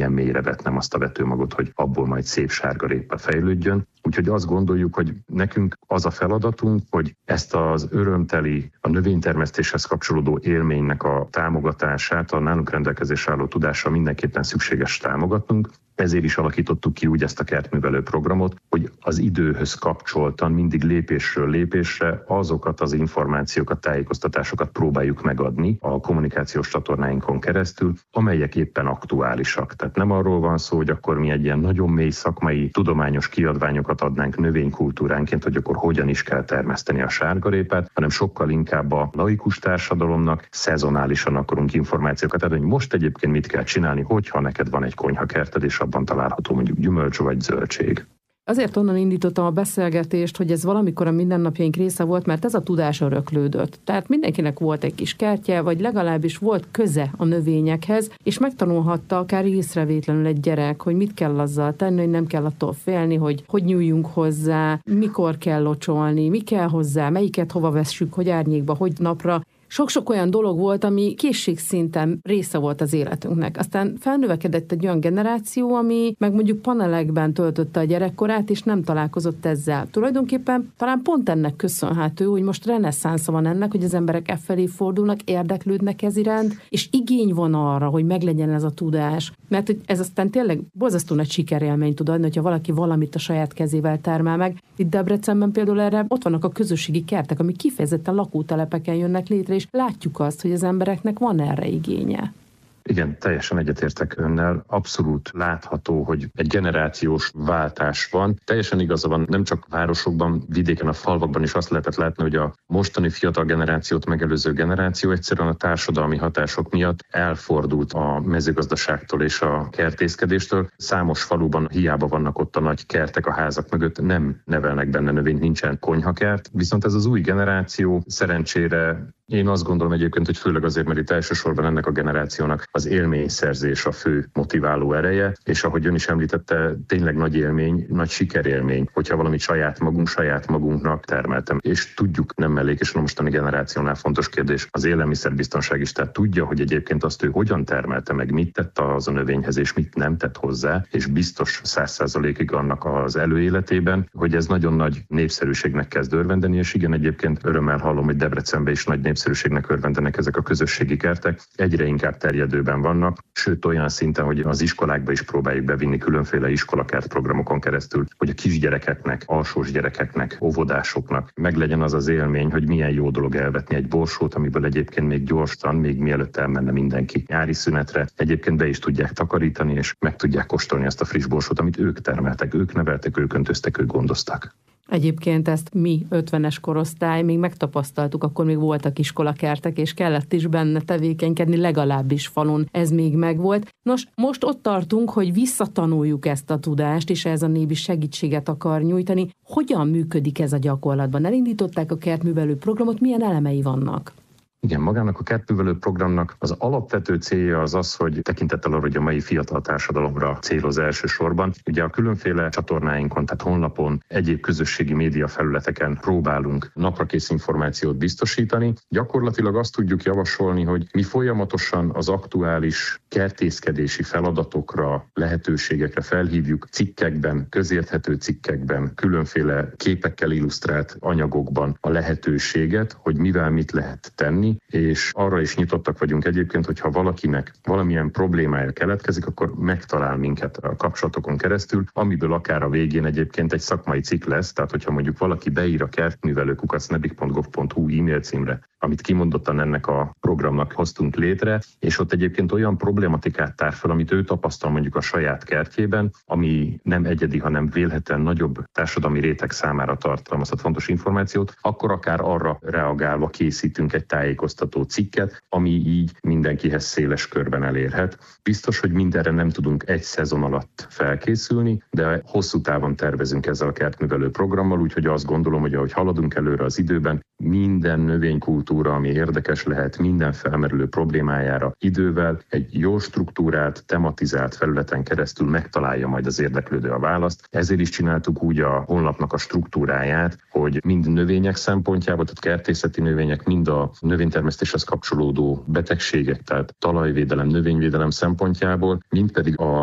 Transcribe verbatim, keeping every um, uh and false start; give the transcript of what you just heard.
milyen mélyre vetnem azt a vetőmagot, hogy abból majd szép sárgarépa fejlődjön. Úgyhogy azt gondoljuk, hogy nekünk az a feladatunk, hogy ezt az örömteli, a növénytermesztéshez kapcsolódó élménynek a támogatását, a nálunk rendelkezésre álló tudással mindenképpen szükséges támogatnunk. Ezért is alakítottuk ki úgy ezt a kertművelő programot, hogy az időhöz kapcsoltan mindig lépésről lépésre azokat az információkat, tájékoztatásokat próbáljuk megadni a kommunikációs csatornáinkon keresztül, amelyek éppen aktuálisak. Tehát nem arról van szó, hogy akkor mi egy ilyen nagyon mély szakmai, tudományos kiadványokat adnánk növénykultúránként, hogy akkor hogyan is kell termeszteni a sárgarépát, hanem sokkal inkább a laikus társadalomnak szezonálisan akarunk információkat adni, hogy most egyébként mit kell csinálni, hogyha neked van egy konyhakerted, és abban található mondjuk gyümölcs vagy zöldség. Azért onnan indítottam a beszélgetést, hogy ez valamikor a mindennapjaink része volt, mert ez a tudás öröklődött. Tehát mindenkinek volt egy kis kertje, vagy legalábbis volt köze a növényekhez, és megtanulhatta akár észrevétlenül egy gyerek, hogy mit kell azzal tenni, hogy nem kell attól félni, hogy hogy nyúljunk hozzá, mikor kell locsolni, mi kell hozzá, melyiket hova vessük, hogy árnyékba, hogy napra. Sok-sok olyan dolog volt, ami készségszinten része volt az életünknek. Aztán felnövekedett egy olyan generáció, ami meg mondjuk panelekben töltötte a gyerekkorát, és nem találkozott ezzel. Tulajdonképpen talán pont ennek köszönhető, hogy most reneszánsza van ennek, hogy az emberek e felé fordulnak, érdeklődnek ez iránt, és igény van arra, hogy meglegyen ez a tudás. Mert ez aztán tényleg borzasztó nagy sikerélményt tud adni, hogyha valaki valamit a saját kezével termel meg. Itt Debrecenben például erre ott vannak a közösségi kertek, amik kifejezetten lakótelepeken jönnek létre, és látjuk azt, hogy az embereknek van erre igénye. Igen, teljesen egyetértek önnel. Abszolút látható, hogy egy generációs váltás van. Teljesen igaza van, nem csak városokban, vidéken, a falvakban is azt lehetett látni, hogy a mostani fiatal generációt megelőző generáció egyszerűen a társadalmi hatások miatt elfordult a mezőgazdaságtól és a kertészkedéstől. Számos faluban hiába vannak ott a nagy kertek a házak mögött, nem nevelnek benne növényt, nincsen konyhakert. Viszont ez az új generáció szerencsére, én azt gondolom egyébként, hogy főleg azért, mert itt elsősorban ennek a generációnak az élményszerzés a fő motiváló ereje, és ahogy ön is említette, tényleg nagy élmény, nagy sikerélmény, hogyha valamit saját magunk, saját magunknak termeltem. És tudjuk, nem mellékesen a mostani generációnál fontos kérdés, az élelmiszerbiztonság is, tehát tudja, hogy egyébként azt ő hogyan termelte meg, mit tett az a növényhez, és mit nem tett hozzá, és biztos száz százalékig annak az előéletében, hogy ez nagyon nagy népszerűségnek kezd örvendeni, és igen, egyébként örömmel hallom, hogy Debrecenben is nagy népszerűségnek örvendenek ezek a közösségi kertek, egyre inkább terjedőben vannak, sőt olyan szinten, hogy az iskolákba is próbáljuk bevinni különféle iskolakert programokon keresztül, hogy a kisgyerekeknek, alsós gyerekeknek, óvodásoknak meglegyen az az élmény, hogy milyen jó dolog elvetni egy borsót, amiből egyébként még gyorsan, még mielőtt elmenne mindenki nyári szünetre, egyébként be is tudják takarítani, és meg tudják kóstolni ezt a friss borsót, amit ők termeltek, ők neveltek, ők öntöztek, ők gondoztak. Egyébként ezt mi ötvenes korosztály még megtapasztaltuk, akkor még voltak iskolakertek, és kellett is benne tevékenykedni, legalábbis falun ez még megvolt. Nos, most ott tartunk, hogy visszatanuljuk ezt a tudást, és ez a név is segítséget akar nyújtani. Hogyan működik ez a gyakorlatban? Elindították a kertművelő programot, milyen elemei vannak? Igen, magának a kertművelő programnak az alapvető célja az az, hogy tekintettel arra, hogy a mai fiatal társadalomra céloz elsősorban. Ugye a különféle csatornáinkon, tehát honlapon, egyéb közösségi média felületeken próbálunk naprakész információt biztosítani. Gyakorlatilag azt tudjuk javasolni, hogy mi folyamatosan az aktuális kertészkedési feladatokra, lehetőségekre felhívjuk cikkekben, közérthető cikkekben, különféle képekkel illusztrált anyagokban a lehetőséget, hogy mivel mit lehet tenni, és arra is nyitottak vagyunk egyébként, hogyha valakinek valamilyen problémája keletkezik, akkor megtalál minket a kapcsolatokon keresztül, amiből akár a végén egyébként egy szakmai cikk lesz, tehát hogyha mondjuk valaki beír a kertművelő kukac nebik pont gov pont hu e-mail címre, amit kimondottan ennek a programnak hoztunk létre, és ott egyébként olyan problématikát tár fel, amit ő tapasztal mondjuk a saját kertjében, ami nem egyedi, hanem vélhetően nagyobb társadalmi réteg számára tartalmazhat fontos információt, akkor akár arra reagálva készítünk egy tájékoztató cikket, ami így mindenkihez széles körben elérhet. Biztos, hogy mindenre nem tudunk egy szezon alatt felkészülni, de hosszú távon tervezünk ezzel a kertművelő programmal, úgyhogy azt gondolom, hogy ahogy haladunk előre az időben, minden növénykultúra, ami érdekes lehet, minden felmerülő problémájára idővel egy jó struktúrált, tematizált felületen keresztül megtalálja majd az érdeklődő a választ. Ezért is csináltuk úgy a honlapnak a struktúráját, hogy mind növények szempontjából, tehát kertészeti növények, mind a növénytermesztéshez kapcsolódó betegségek, tehát talajvédelem, növényvédelem szempontjából, mind pedig a